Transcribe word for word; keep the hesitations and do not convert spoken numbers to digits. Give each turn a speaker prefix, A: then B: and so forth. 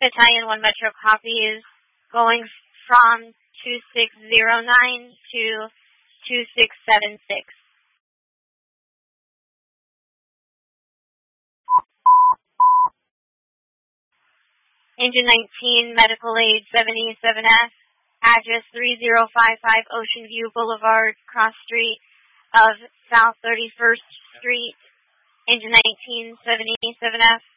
A: Battalion one Metro copies, going from two six zero nine to two six seven six. Engine nineteen, medical aid seventy-seven F, address three zero five five Ocean View Boulevard, cross street of South thirty-first Street. Engine nineteen, seventy-seven F.